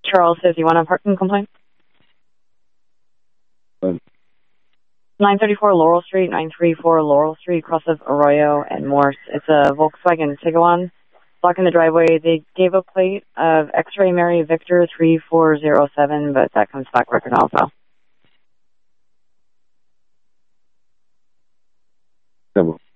Charles says you want a parking complaint? 934 Laurel Street, 934 Laurel Street, across of Arroyo and Morse. It's a Volkswagen Tiguan blocking the driveway. They gave a plate of X-Ray Mary Victor 3407, but that comes back record also. Come on.